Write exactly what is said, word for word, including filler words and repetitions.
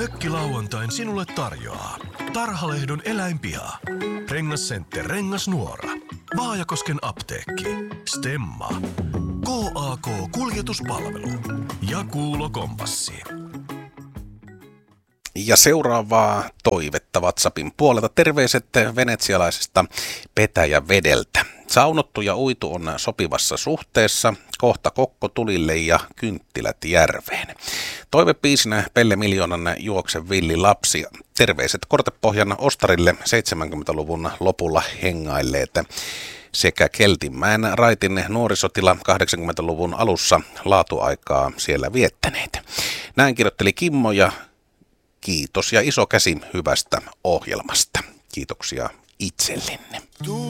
Mökkilauantain sinulle tarjoaa Tarhalehdon eläinpiha, Rengascenter Rengasnuora, Vaajakosken apteekki, Stemma, K A K-kuljetuspalvelu ja Kuulo-kompassi. Ja seuraavaa toivetta WhatsAppin puolelta. Terveiset venetsialaisesta Petäjävedeltä. Saunottu ja uitu on sopivassa suhteessa, kohta kokko tulille ja kynttilät järveen. Toivepiisinä Pelle Miljoonan Juokse villi lapsi. Terveiset Kortepohjan ostarille seitsemänkymmentäluvun lopulla hengailleet sekä Keltinmäen raitin nuorisotila kahdeksankymmentäluvun alussa laatuaikaa siellä viettäneet. Näin kirjoitteli Kimmo ja kiitos ja iso käsi hyvästä ohjelmasta. Kiitoksia itsellenne.